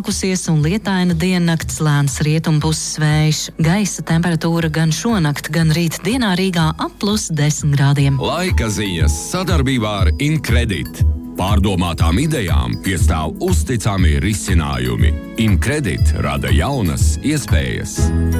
sākusies un lietaina diennakts, lēns rietumpuses vējš. Gaisa temperatūra gan šonakt, gan rīt dienā Rīgā ap +10 grādiem. Laika ziņas sadarbībā ar Incredit. Pārdomātām idejām piestāv uzticami risinājumi. Incredit rada jaunas iespējas.